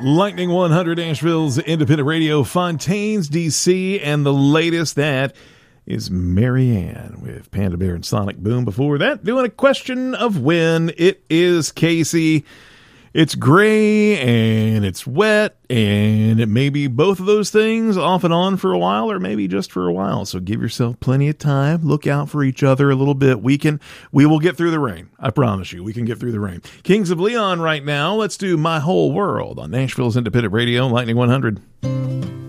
Lightning 100, Asheville's independent radio, Fontaines, D.C., and the latest, that is Marianne with Panda Bear and Sonic Boom. Before that, doing a question of when. It is Casey. It's gray, and it's wet, and it may be both of those things off and on for a while, or maybe just for a while. So give yourself plenty of time. Look out for each other a little bit. We will get through the rain. I promise you, we can get through the rain. Kings of Leon right now. Let's do My Whole World on Nashville's independent radio, Lightning 100.